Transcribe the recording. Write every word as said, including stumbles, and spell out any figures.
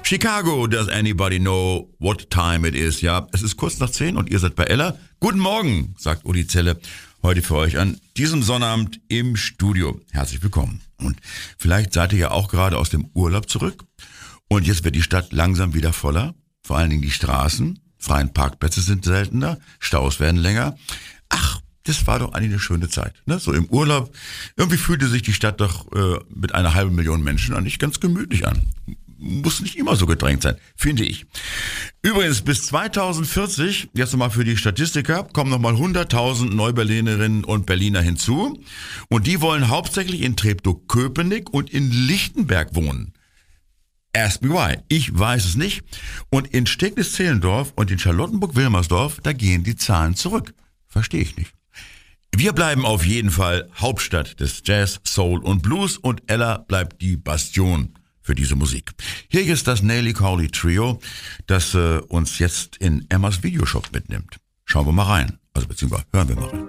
Chicago, does anybody know what time it is? Ja, es ist kurz nach zehn und ihr seid bei Ella. Guten Morgen, sagt Uli Zelle heute für euch an diesem Sonnabend im Studio. Herzlich willkommen. Und vielleicht seid ihr ja auch gerade aus dem Urlaub zurück. Und jetzt wird die Stadt langsam wieder voller. Vor allen Dingen die Straßen. Freien Parkplätze sind seltener. Staus werden länger. Ach, das war doch eigentlich eine schöne Zeit. Ne? So im Urlaub. Irgendwie fühlte sich die Stadt doch äh, mit einer halben Million Menschen eigentlich ganz gemütlich an. Muss nicht immer so gedrängt sein, finde ich. Übrigens, bis zweitausendvierzig, jetzt nochmal für die Statistiker, kommen nochmal hunderttausend Neuberlinerinnen und Berliner hinzu. Und die wollen hauptsächlich in Treptow-Köpenick und in Lichtenberg wohnen. Ask me why. Ich weiß es nicht. Und in Steglitz-Zehlendorf und in Charlottenburg-Wilmersdorf, da gehen die Zahlen zurück. Verstehe ich nicht. Wir bleiben auf jeden Fall Hauptstadt des Jazz, Soul und Blues und Ella bleibt die Bastion für diese Musik. Hier ist das Nelly Corley Trio, das äh, uns jetzt in Emmas Videoshop mitnimmt. Schauen wir mal rein. Also beziehungsweise hören wir mal rein.